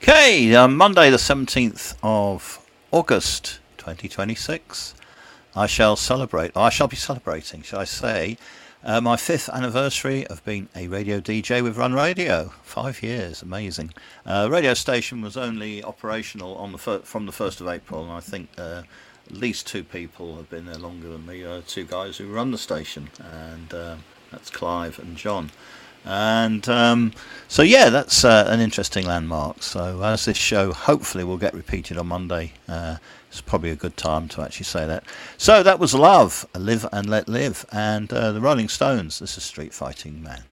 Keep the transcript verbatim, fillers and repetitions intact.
Okay, um, Monday the seventeenth of August twenty twenty-six. I shall celebrate, I shall be celebrating, shall I say, uh, my fifth anniversary of being a radio D J with Run Radio. Five years, amazing. Uh, radio station was only operational on the fir- from the first of April, and I think uh, at least two people have been there longer than me, uh, two guys who run the station, and uh, that's Clive and John. And um, so, yeah, that's uh, an interesting landmark. So as this show hopefully will get repeated on Monday, uh, it's probably a good time to actually say that. So that was Love, Live and Let Live, and uh, the Rolling Stones. This is Street Fighting Man.